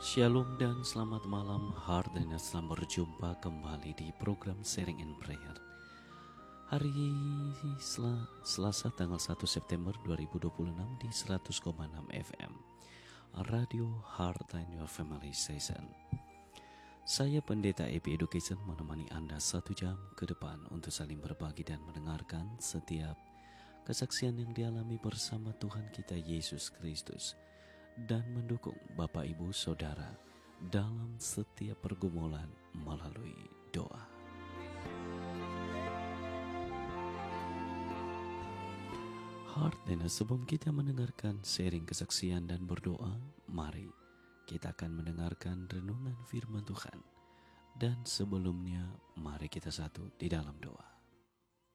Shalom dan selamat malam Hardina, selamat berjumpa kembali di program Sharing and Prayer. Hari Selasa tanggal 1 September 2026 di 100,6 FM Radio Heart and Your Family Station. Saya Pendeta EP Education menemani Anda 1 jam ke depan untuk saling berbagi dan mendengarkan setiap kesaksian yang dialami bersama Tuhan kita Yesus Kristus dan mendukung Bapak Ibu Saudara dalam setiap pergumulan melalui doa. Heart dan sebelum kita mendengarkan sharing kesaksian dan berdoa, mari kita akan mendengarkan renungan firman Tuhan. Dan sebelumnya mari kita satu di dalam doa.